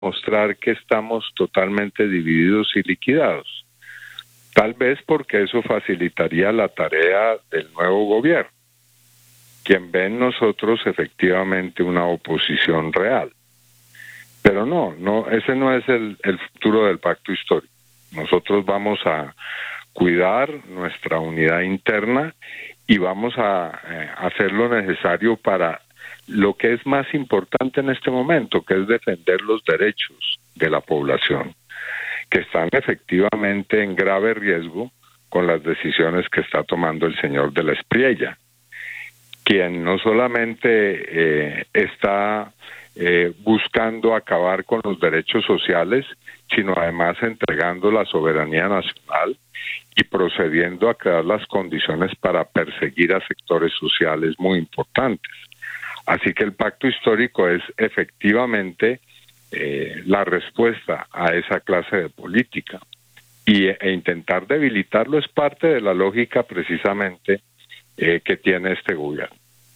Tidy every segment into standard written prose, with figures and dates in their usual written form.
mostrar que estamos totalmente divididos y liquidados. Tal vez porque eso facilitaría la tarea del nuevo gobierno, quien ve en nosotros efectivamente una oposición real. Pero no, ese no es el futuro del pacto histórico. Nosotros vamos a cuidar nuestra unidad interna y vamos a hacer lo necesario para lo que es más importante en este momento, que es defender los derechos de la población, que están efectivamente en grave riesgo con las decisiones que está tomando el señor de la Espriella, quien no solamente está buscando acabar con los derechos sociales, sino además entregando la soberanía nacional y procediendo a crear las condiciones para perseguir a sectores sociales muy importantes. Así que el pacto histórico es efectivamente la respuesta a esa clase de política, e intentar debilitarlo es parte de la lógica precisamente que tiene este gobierno.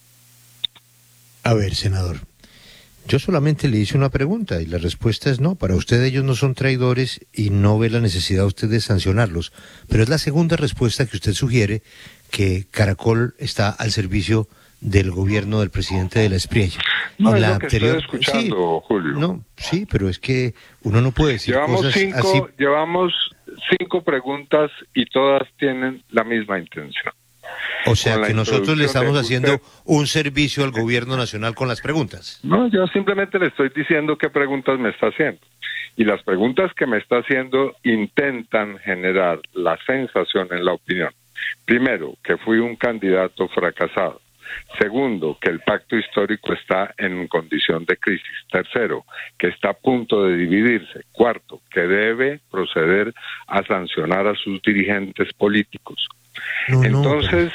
A ver, senador, yo solamente le hice una pregunta y la respuesta es no. Para usted ellos no son traidores y no ve la necesidad usted de sancionarlos, pero es la segunda respuesta que usted sugiere, que Caracol está al servicio del gobierno del presidente de la Espriella. No, es lo que estoy escuchando, sí, Julio. No, sí, pero es que uno no puede decir cosas así. Llevamos 5 preguntas y todas tienen la misma intención. O sea que nosotros le estamos haciendo un servicio al gobierno nacional con las preguntas. No, yo simplemente le estoy diciendo qué preguntas me está haciendo. Y las preguntas que me está haciendo intentan generar la sensación en la opinión. Primero, que fui un candidato fracasado. Segundo, que el pacto histórico está en condición de crisis. Tercero, que está a punto de dividirse. Cuarto, que debe proceder a sancionar a sus dirigentes políticos. Entonces,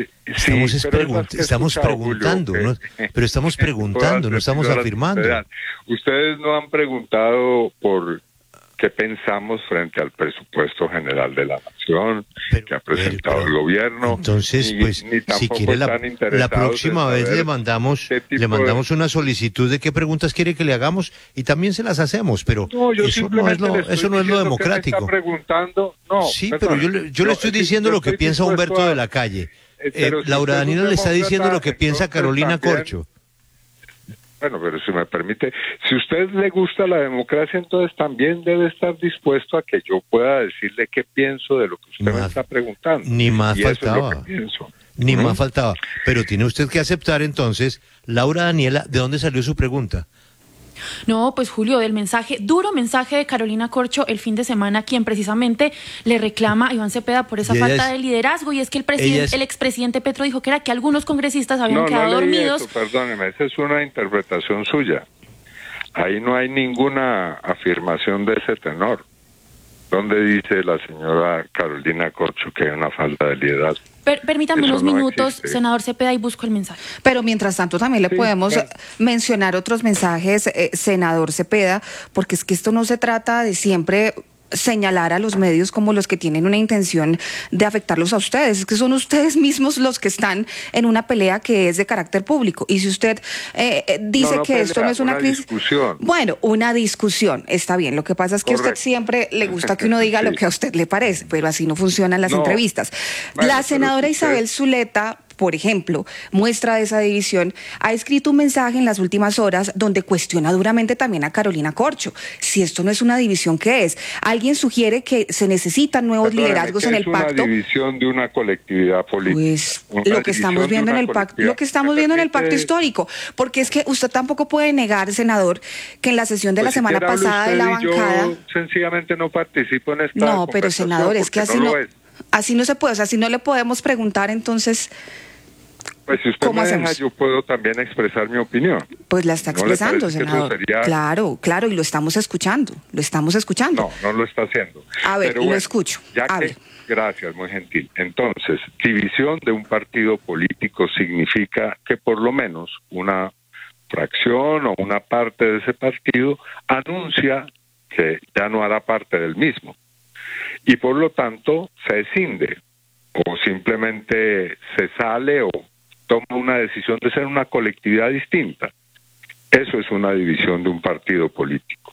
estamos preguntando, Julio, pero estamos preguntando, no estamos afirmando. Ustedes no han preguntado por qué pensamos frente al presupuesto general de la nación que ha presentado el gobierno. Entonces, si quiere la próxima vez le mandamos una solicitud de qué preguntas quiere que le hagamos y también se las hacemos, pero eso no es lo democrático. Sí, pero yo le estoy diciendo lo que piensa Humberto de la Calle. Laura Daniela le está diciendo lo que piensa Carolina Corcho. Bueno, pero si me permite, si a usted le gusta la democracia, entonces también debe estar dispuesto a que yo pueda decirle qué pienso de lo que usted me está preguntando. Ni más faltaba. Ni más faltaba. Pero tiene usted que aceptar entonces, Laura Daniela, ¿de dónde salió su pregunta? No, pues Julio, del duro mensaje de Carolina Corcho el fin de semana, quien precisamente le reclama a Iván Cepeda por esa falta de liderazgo, y es que el expresidente Petro dijo que era que algunos congresistas habían quedado dormidos. Perdóneme, esa es una interpretación suya. Ahí no hay ninguna afirmación de ese tenor. ¿Dónde dice la señora Carolina Corcho que hay una falta de liderazgo? Permítame unos minutos, senador Cepeda, y busco el mensaje. Pero mientras tanto también le podemos mencionar otros mensajes, senador Cepeda, porque es que esto no se trata de siempre señalar a los medios como los que tienen una intención de afectarlos a ustedes. Es que son ustedes mismos los que están en una pelea que es de carácter público. Y si usted dice que esto no es una crisis... discusión. Bueno, una discusión, está bien. Lo que pasa es que a usted siempre le gusta que uno diga lo que a usted le parece, pero así no funcionan las entrevistas. La senadora Isabel Zuleta, por ejemplo, muestra de esa división, ha escrito un mensaje en las últimas horas donde cuestiona duramente también a Carolina Corcho. Si esto no es una división, ¿qué es? Alguien sugiere que se necesitan nuevos liderazgos en el pacto. Es una división de una colectividad política. Pues lo que estamos viendo en el pacto, histórico, porque es que usted tampoco puede negar, senador, que en la sesión de la semana pasada de la bancada... Yo sencillamente no participo en esta No, pero senador, es que así no se puede, o sea, si no le podemos preguntar, entonces... Pues si usted me deja, yo puedo también expresar mi opinión. Pues la está expresando, senador. Claro, y lo estamos escuchando. No lo está haciendo. A ver, lo escucho. Gracias, muy gentil. Entonces, división de un partido político significa que por lo menos una fracción o una parte de ese partido anuncia que ya no hará parte del mismo. Y por lo tanto, se escinde o simplemente se sale o toma una decisión de ser una colectividad distinta. Eso es una división de un partido político.